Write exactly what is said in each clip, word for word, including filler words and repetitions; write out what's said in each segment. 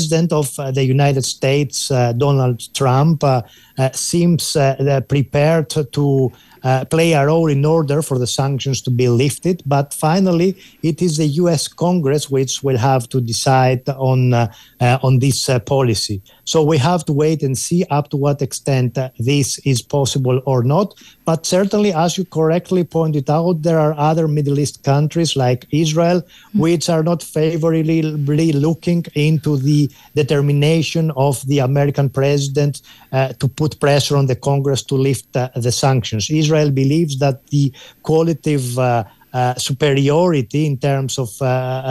President of uh, the United States, uh, Donald Trump, uh, uh, seems uh, prepared to Uh, play a role in order for the sanctions to be lifted. But finally, it is the U S Congress which will have to decide on uh, uh, on this uh, policy. So we have to wait and see up to what extent uh, this is possible or not. But certainly, as you correctly pointed out, there are other Middle East countries like Israel, which are not favorably looking into the determination of the American president uh, to put pressure on the Congress to lift uh, the sanctions. Israel believes that the qualitative uh, uh, superiority in terms of uh,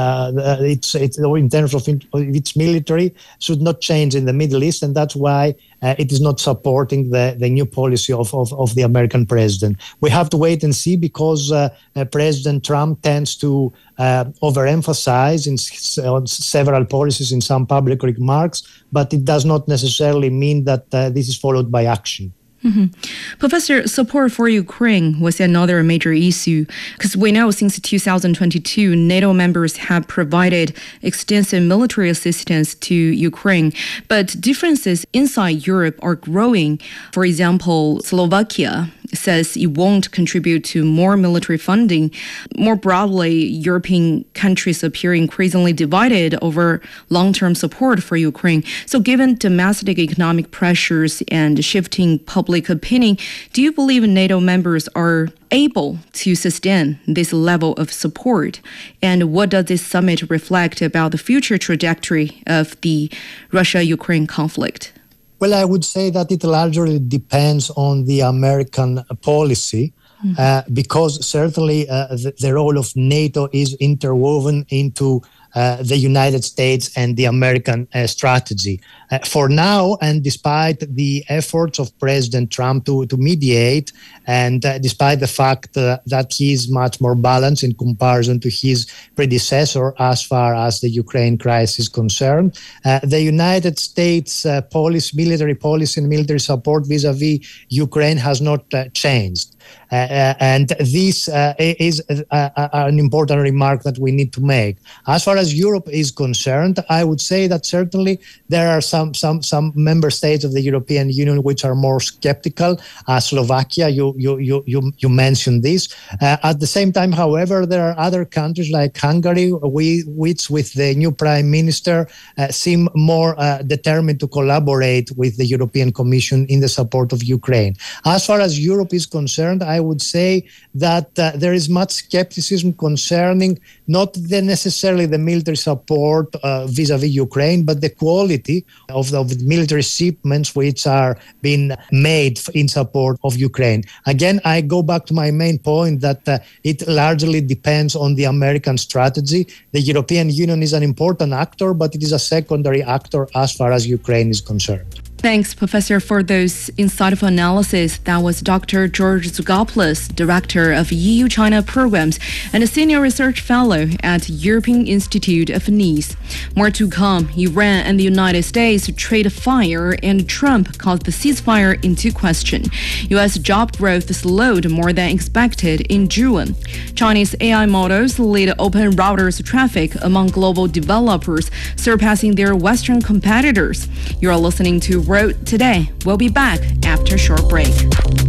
uh, its, its in terms of its military should not change in the Middle East, and that's why uh, it is not supporting the, the new policy of, of, of the American president. We have to wait and see, because uh, uh, President Trump tends to uh, overemphasize in s- on several policies in some public remarks, but it does not necessarily mean that uh, this is followed by action. Mm-hmm. Professor, support for Ukraine was another major issue, because we know since two thousand twenty-two, NATO members have provided extensive military assistance to Ukraine, but differences inside Europe are growing. For example, Slovakia says it won't contribute to more military funding. More broadly, European countries appear increasingly divided over long-term support for Ukraine. So given domestic economic pressures and shifting public opinion, do you believe NATO members are able to sustain this level of support? And what does this summit reflect about the future trajectory of the Russia-Ukraine conflict? Well, I would say that it largely depends on the American policy, mm-hmm. uh, because certainly uh, the, the role of NATO is interwoven into uh, the United States and the American uh, strategy. Uh, for now, and despite the efforts of President Trump to, to mediate, and uh, despite the fact uh, that he is much more balanced in comparison to his predecessor as far as the Ukraine crisis is concerned, uh, the United States uh, policy, military policy and military support vis-a-vis Ukraine has not uh, changed. Uh, uh, and this uh, is uh, uh, an important remark that we need to make. As far as Europe is concerned, I would say that certainly there are some some some member states of the European Union which are more skeptical. Uh, Slovakia, you you you you you mentioned this. Uh, at the same time, however, there are other countries like Hungary, we, which with the new prime minister uh, seem more uh, determined to collaborate with the European Commission in the support of Ukraine. As far as Europe is concerned, I would say that uh, there is much skepticism concerning not the necessarily the military support uh, vis-a-vis Ukraine, but the quality of the, of the military shipments which are being made in support of Ukraine. Again, I go back to my main point that uh, it largely depends on the American strategy. The European Union is an important actor, but it is a secondary actor as far as Ukraine is concerned. Thanks, Professor, for those insightful analysis. That was Doctor George Zougopoulos, Director of E U-China Programs and a Senior Research Fellow at European Institute of Nice. More to come. Iran and the United States trade fire, and Trump called the ceasefire into question. U S job growth slowed more than expected in June. Chinese A I models lead open routers traffic among global developers, surpassing their Western competitors. You're listening to Road Today. We'll be back after a short break.